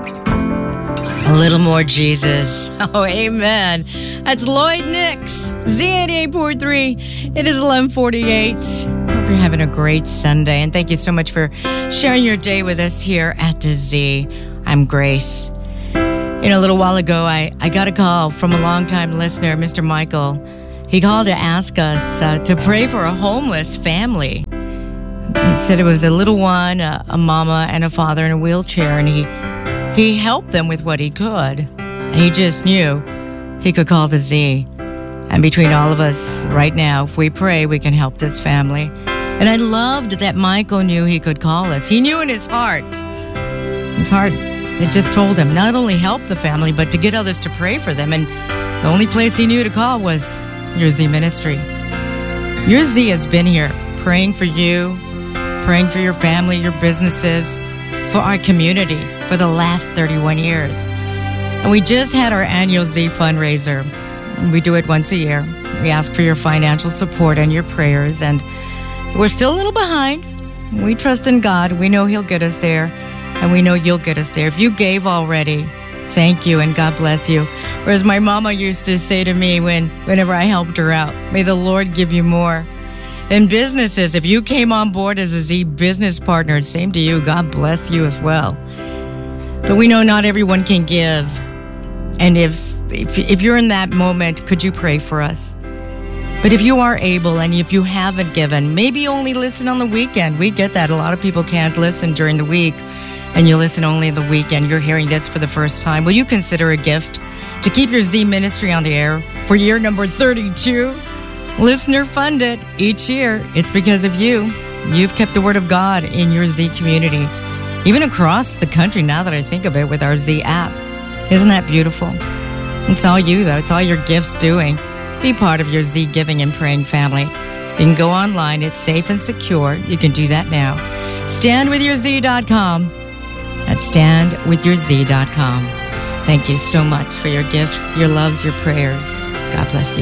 A little more Jesus. Oh, amen. That's Lloyd Nix, Z88.3. It is 11:48. Hope you're having a great Sunday, and thank you so much for sharing your day with us here at the Z. I'm Grace. You know, a little while ago, I got a call from a longtime listener, Mr. Michael. He called to ask us to pray for a homeless family. He said it was a little one, a mama, and a father in a wheelchair, and he helped them with what he could. And he just knew he could call the Z. And between all of us right now, if we pray, we can help this family. And I loved that Michael knew he could call us. He knew in his heart, it just told him not only help the family, but to get others to pray for them. And the only place he knew to call was Your Z Ministry. Your Z has been here praying for you, praying for your family, your businesses, for our community for the last 31 years. And we just had our annual Z fundraiser. We do it once a year. We ask for your financial support and your prayers, and we're still a little behind. We trust in God. We know He'll get us there, and we know you'll get us there. If you gave already, thank you, and God bless you. Whereas my mama used to say to me whenever I helped her out, may the Lord give you more. In businesses, if you came on board as a Z business partner, same to you, God bless you as well. But we know not everyone can give. And if you're in that moment, could you pray for us? But if you are able, and if you haven't given, maybe only listen on the weekend. We get that. A lot of people can't listen during the week, and you listen only the weekend. You're hearing this for the first time. Will you consider a gift to keep your Z ministry on the air for year number 32? Listener funded each year. It's because of you. You've kept the word of God in your Z community, even across the country now that I think of it, with our Z app. Isn't that beautiful? It's all you, though. It's all your gifts doing. Be part of your Z giving and praying family. You can go online. It's safe and secure. You can do that now. StandWithYourZ.com. That's StandWithYourZ.com. Thank you so much for your gifts, your loves, your prayers. God bless you.